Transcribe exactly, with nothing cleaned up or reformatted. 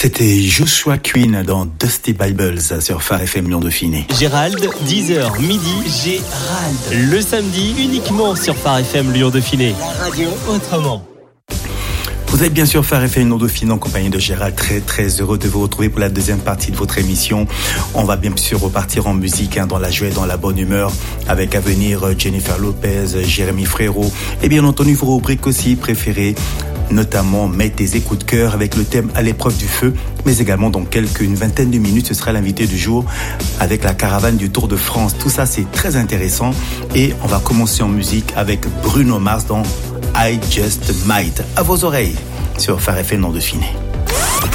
C'était Joshua Quinn dans Dusty Bibles sur Phare F M Lyon Dauphiné. Gérald, dix heures midi, Gérald. Le samedi, uniquement sur Phare F M Lyon Dauphiné. La radio autrement. Vous êtes bien sûr Phare F M Lyon Dauphiné en compagnie de Gérald, très très heureux de vous retrouver pour la deuxième partie de votre émission. On va bien sûr repartir en musique, hein, dans la joie et dans la bonne humeur, avec à venir Jennifer Lopez, Jérémy Frérot et bien entendu vos rubriques aussi préférées, notamment Mettre des échos de cœur avec le thème à l'épreuve du feu, mais également dans quelques une vingtaine de minutes, ce sera l'invité du jour avec la caravane du Tour de France. Tout ça c'est très intéressant et on va commencer en musique avec Bruno Mars dans I Just Might. À vos oreilles sur Phare F M Lyon Dauphiné.